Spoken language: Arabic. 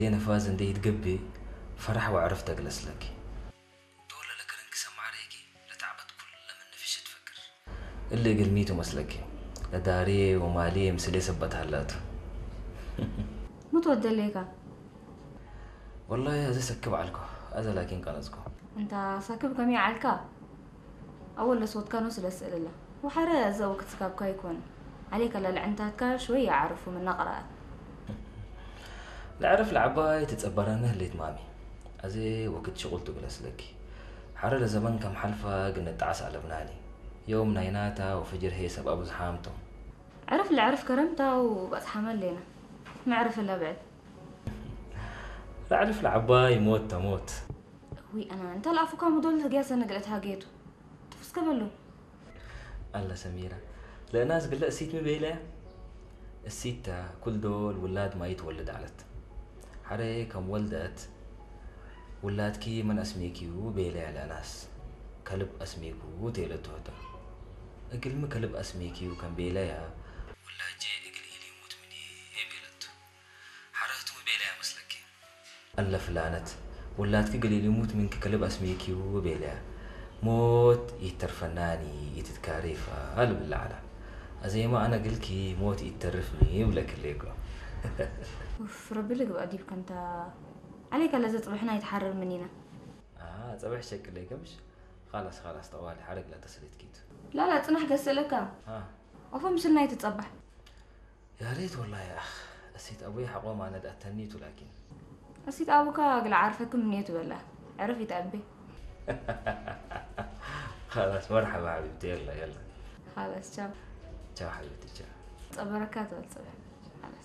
أنا فازن دي تقبي فرح وعرفت أجلس لك دولة لك رنك سمع عليكي لتعبت كل من نفش تفكر اللي قلميته مسلكي لداري ومالي مسلي سبت هلاته متودى ليك والله هذا سكب عليكم هذا لكن كنزكم انت ساكب كمية علكا اول صوت كانوا سلسل الله وحرا زوك تسكاب يكون عليك الا لعنتك شوية عارفوا من نقرأ لا عرف العباية تتصبرانه اللي تمامي أزي وقت شغلته جلس لك حرر لزمن كم حلفة قلنا تعس على بناني يوم نايناتا وفجر هي سبب زحامته عرف اللي عرف كرمته وبس حمل لينا ما عرف الا بعد لا عرف العباية موت تموت وي انا انت الافو كام دول تقيس انا قلت هاجيتو تفس قبله الله سميرة لا ناس قلت السيت مبيلة السيتة كل دول ولاد ما يتولد علت حري كم ولدت ولاد كي من اسميكي وبيلة على ناس كلب اسميكو وتيلتو هتا اقل ما كلب اسميكي وكان بيلة يا ولا جي اقل إلي يموت مني هي بيلتو حرهتو بيلة يا مسلكي الله فلانت ولاد كي قليل يموت منك كلب اسميكي وبيلة موت يترفناني يتتكاريفا هل بالله على زي ما انا قلكي موت يترفني ولك الليكو اوف ربي لك بقى ديبك انت عليك الا زي صبحنا يتحرر منينا صباح شكل ليك مش خلاص طوالي حرق لا تسليت كيتو لا تنح قسلك وفهم شلنا يتتصبح يا ريت والله يا اخ نسيت ابوي حقوم ما انا اتنيته لكن نسيت ابوك اقل عارفك من نيته بالله عرف يتعبي خلاص مرحبا حبيبتي يلا خلاص شاف تشاو حبيبتي تشاو بركات والصبح